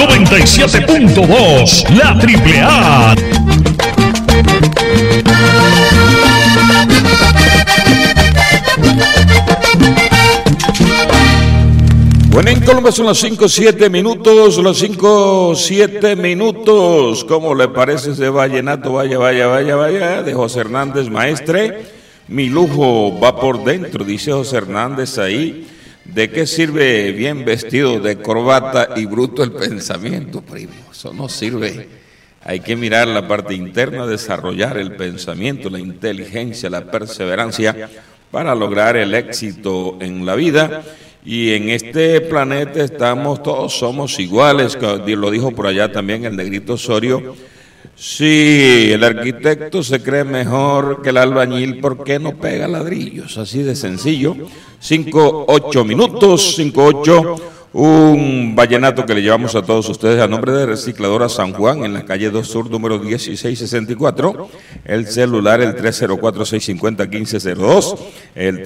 97.2, la Triple A. Bueno, en Colombia son las 5:07 minutos, los 5:07 minutos. ¿Cómo le parece ese vallenato? Vaya, de José Hernández Maestre. Mi lujo va por dentro, dice José Hernández ahí. ¿De qué sirve bien vestido de corbata y bruto el pensamiento, primo? Eso no sirve. Hay que mirar la parte interna, desarrollar el pensamiento, la inteligencia, la perseverancia para lograr el éxito en la vida. Y en este planeta todos somos iguales, lo dijo por allá también el Negrito Osorio. Sí, el arquitecto se cree mejor que el albañil, ¿por qué no pega ladrillos? Así de sencillo. 5:08 minutos, 5:08. Un vallenato que le llevamos a todos ustedes a nombre de Recicladora San Juan, en la calle 2 Sur, número 1664. El celular, el 304-650-1502, el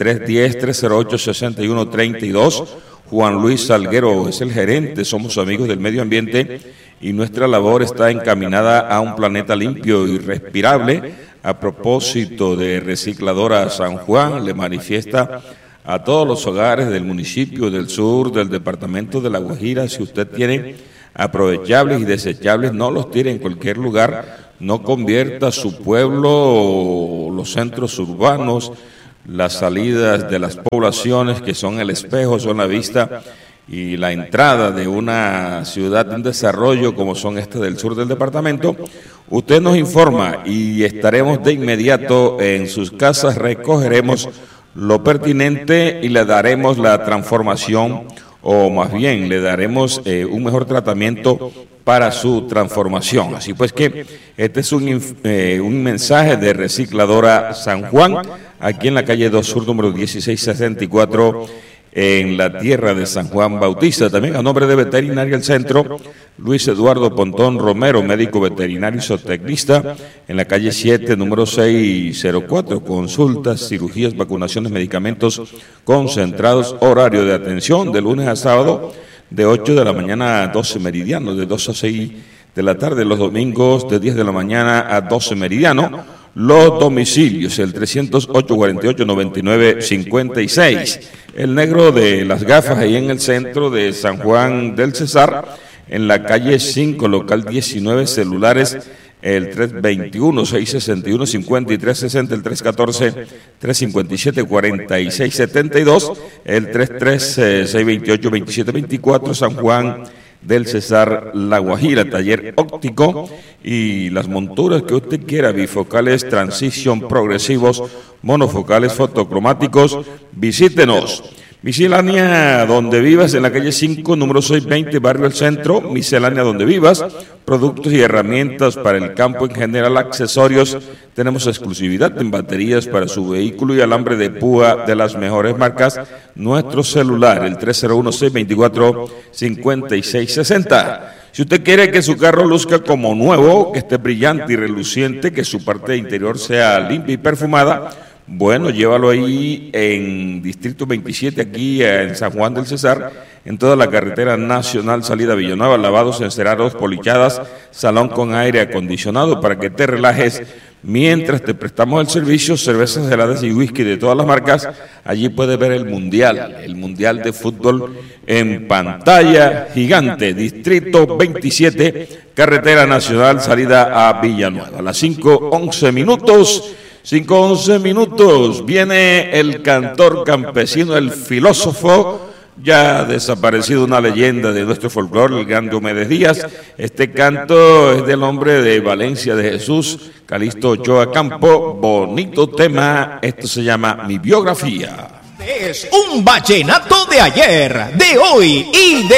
310-308-6132. Juan Luis Salguero es el gerente, somos amigos del medio ambiente y nuestra labor está encaminada a un planeta limpio y respirable. A propósito de Recicladora San Juan, le manifiesta a todos los hogares del municipio, del sur, del departamento de La Guajira: si usted tiene aprovechables y desechables, no los tire en cualquier lugar, no convierta su pueblo, los centros urbanos, las salidas de las poblaciones, que son el espejo, son la vista y la entrada de una ciudad en desarrollo como son estas del sur del departamento. Usted nos informa y estaremos de inmediato en sus casas, recogeremos lo pertinente y le daremos la transformación, o más bien le daremos un mejor tratamiento para su transformación. Así pues que este es un mensaje de Recicladora San Juan, aquí en la calle 2 Sur, número 1664, en la tierra de San Juan Bautista. También a nombre de Veterinaria El Centro, Luis Eduardo Pontón Romero, médico veterinario y zootecnista, en la calle 7, número 604, consultas, cirugías, vacunaciones, medicamentos concentrados, horario de atención de lunes a sábado, de 8 de la mañana a 12 meridiano, de 2 a 6 de la tarde, los domingos de 10 de la mañana a 12 meridiano. Los domicilios, el 308-48-99-56. El negro de las gafas, ahí en el centro de San Juan del Cesar, en la calle 5, local 19, celulares, el 321-661-5360, el 314-357-4672, el 33628-2724, San Juan del Cesar, La Guajira. Taller óptico y las monturas que usted quiera, bifocales, transition, progresivos, monofocales, fotocromáticos. Visítenos. Miscelánea Donde Vivas, en la calle 5, número 620, barrio El Centro. Miscelánea Donde Vivas, productos y herramientas para el campo en general, accesorios. Tenemos exclusividad en baterías para su vehículo y alambre de púa de las mejores marcas. Nuestro celular, el 301-624-5660. Si usted quiere que su carro luzca como nuevo, que esté brillante y reluciente, que su parte interior sea limpia y perfumada, bueno, llévalo ahí en Distrito 27, aquí en San Juan del Cesar, en toda la carretera nacional, salida a Villanueva, lavados, encerados, polichadas, salón con aire acondicionado para que te relajes mientras te prestamos el servicio, cervezas heladas y whisky de todas las marcas. Allí puedes ver el Mundial de Fútbol en pantalla gigante. Distrito 27, carretera nacional, salida a Villanueva. A las 5:11 minutos. 5:11 minutos, viene el cantor campesino, el filósofo, ya desaparecido, una leyenda de nuestro folclore, el gran Diomedes Díaz. Este canto es del hombre de Valencia de Jesús, Calixto Ochoa Campo. Bonito tema, esto se llama Mi Biografía. Es un vallenato de ayer, de hoy y de